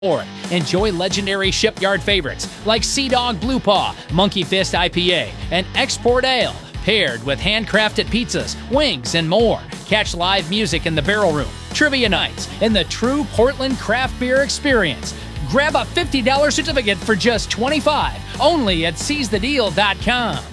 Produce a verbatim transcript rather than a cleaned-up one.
Or enjoy legendary shipyard favorites like Sea Dog Blue Paw, Monkey Fist I P A, and Export Ale, paired with handcrafted pizzas, wings, and more. Catch live music in the Barrel Room, trivia nights, and the true Portland craft beer experience. Grab a fifty dollars certificate for just twenty-five dollars only at seize the deal dot com.